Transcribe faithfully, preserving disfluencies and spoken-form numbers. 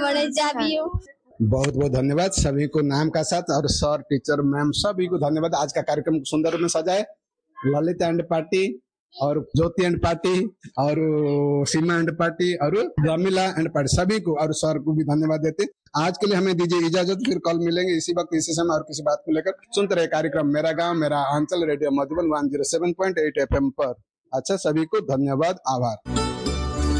बड़े चाबी हो। बहुत बहुत धन्यवाद सभी को नाम का साथ, और सर टीचर मैम सभी को धन्यवाद। आज का कार्यक्रम सुंदर रूप में सजाए ललित एंड पार्टी और ज्योति एंड पार्टी और सीमा एंड पार्टी और रमीला एंड पार्टी सभी को, और सर को भी धन्यवाद देते। आज के लिए हमें दीजिए इजाजत, फिर कल मिलेंगे इसी वक्त इसी समय और किसी बात को लेकर। सुनते रहे कार्यक्रम मेरा गांव मेरा अंचल, radio Madhuban one zero seven point eight F M पर। अच्छा, सभी को धन्यवाद, आभार।